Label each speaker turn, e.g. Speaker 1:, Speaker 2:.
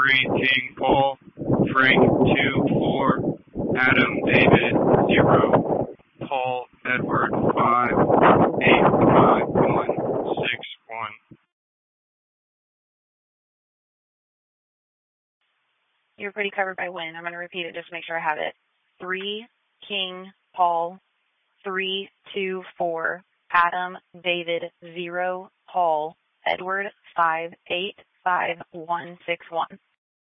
Speaker 1: 3, King Paul, Frank 2, 4, Adam David 0, Paul Edward 5, 8, 5, 1, 6, 1.
Speaker 2: You're pretty covered by win. I'm going to repeat it just to make sure I have it. 3, King Paul, 3, 2, 4, Adam David 0, Paul Edward 5, 8, 5, 1, 6, 1.